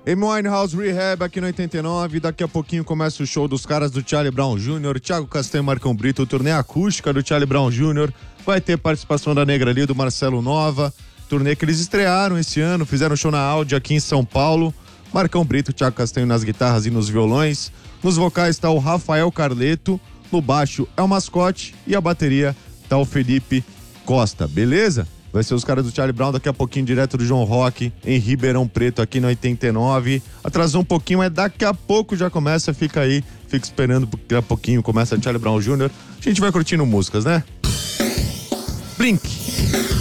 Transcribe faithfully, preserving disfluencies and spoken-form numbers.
Amy Winehouse Rehab aqui no oitenta e nove. Daqui a pouquinho começa o show dos caras do Charlie Brown Júnior Thiago Castanho e Marcão Brito, o turnê acústica do Charlie Brown Júnior Vai ter participação da Negra ali, do Marcelo Nova. Turnê que eles estrearam esse ano, fizeram show na Audi aqui em São Paulo. Marcão Brito, Thiago Castanho nas guitarras e nos violões. Nos vocais está o Rafael Carleto. No baixo é o Mascote. E a bateria tá o Felipe Costa, beleza? Vai ser os caras do Charlie Brown daqui a pouquinho, direto do João Rock, em Ribeirão Preto, aqui no oitenta e nove. Atrasou um pouquinho, mas daqui a pouco já começa, fica aí, fica esperando, porque daqui a pouquinho começa Charlie Brown Júnior A gente vai curtindo músicas, né? Blink.